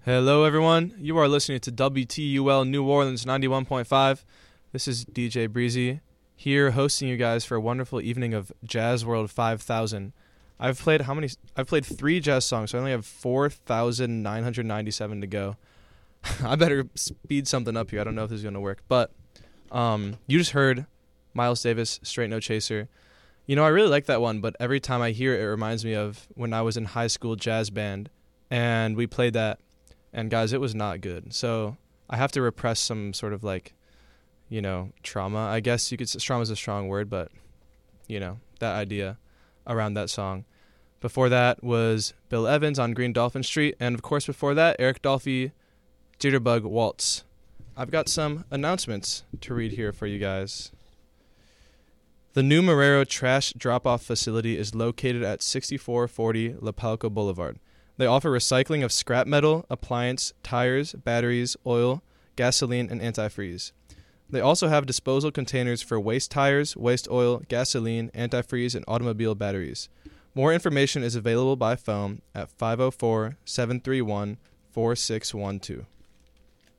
Hello, everyone. You are listening to WTUL New Orleans 91.5. This is DJ Breezy here hosting you guys for a wonderful evening of Jazz World 5000. I've played 3 jazz songs, so I only have 4,997 to go. I better speed something up here. I don't know if this is going to work. But you just heard Miles Davis, Straight No Chaser. You know, I really like that one, but every time I hear it, it reminds me of when I was in high school jazz band, and we played that. And guys, it was not good. So I have to repress some sort of trauma. I guess you could say trauma is a strong word, but that idea around that song. Before that was Bill Evans on Green Dolphin Street. And of course before that, Eric Dolphy, Jitterbug Waltz. I've got some announcements to read here for you guys. The new Marrero trash drop-off facility is located at 6440 La Palco Boulevard. They offer recycling of scrap metal, appliance, tires, batteries, oil, gasoline, and antifreeze. They also have disposal containers for waste tires, waste oil, gasoline, antifreeze, and automobile batteries. More information is available by phone at 504-731-4612.